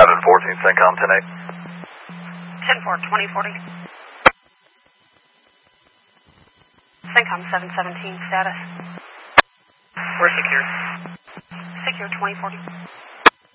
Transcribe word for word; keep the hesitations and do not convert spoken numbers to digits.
seven fourteen, CENTCOM ten eight. ten four, twenty forty. CENTCOM seven seventeen, status. We're secure. Secure twenty forty.